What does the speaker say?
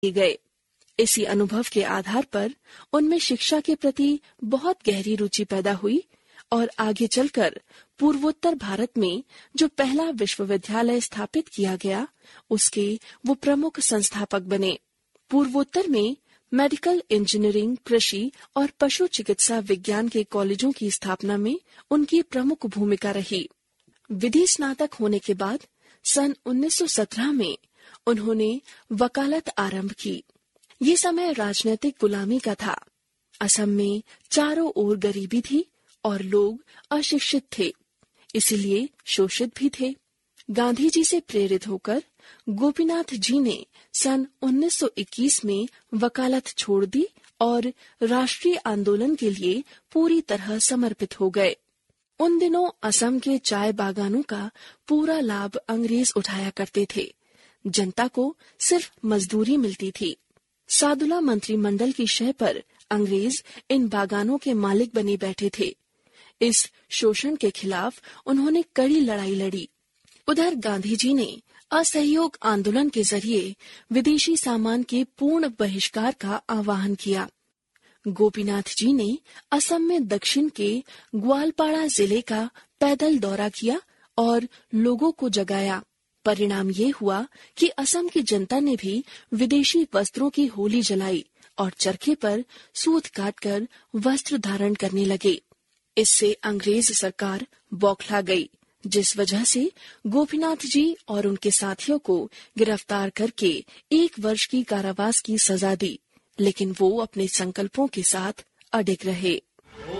गए। इसी अनुभव के आधार पर उनमें शिक्षा के प्रति बहुत गहरी रुचि पैदा हुई और आगे चलकर पूर्वोत्तर भारत में जो पहला विश्वविद्यालय स्थापित किया गया, उसके वो प्रमुख संस्थापक बने। पूर्वोत्तर में मेडिकल इंजीनियरिंग, कृषि और पशु चिकित्सा विज्ञान के कॉलेजों की स्थापना में उनकी प्रमुख भूमिका रही। विधि स्नातक होने के बाद सन 1917 में उन्होंने वकालत आरंभ की। ये समय राजनीतिक गुलामी का था। असम में चारों ओर गरीबी थी और लोग अशिक्षित थे, इसलिए शोषित भी थे। गांधी जी से प्रेरित होकर गोपीनाथ जी ने सन 1921 में वकालत छोड़ दी और राष्ट्रीय आंदोलन के लिए पूरी तरह समर्पित हो गए। उन दिनों असम के चाय बागानों का पूरा लाभ अंग्रेज उठाया करते थे। जनता को सिर्फ मजदूरी मिलती थी। सादुला मंत्रिमंडल की शय पर अंग्रेज इन बागानों के मालिक बने बैठे थे। इस शोषण के खिलाफ उन्होंने कड़ी लड़ाई लड़ी। उधर गांधी जी ने असहयोग आंदोलन के जरिए विदेशी सामान के पूर्ण बहिष्कार का आह्वान किया। गोपीनाथ जी ने असम में दक्षिण के ग्वालपाड़ा जिले का पैदल दौरा किया और लोगों को जगाया। परिणाम ये हुआ कि असम की जनता ने भी विदेशी वस्त्रों की होली जलाई और चरखे पर सूत काटकर वस्त्र धारण करने लगे। इससे अंग्रेज सरकार बौखला गई, जिस वजह से गोपीनाथ जी और उनके साथियों को गिरफ्तार करके 1 वर्ष की कारावास की सजा दी, लेकिन वो अपने संकल्पों के साथ अडिग रहे।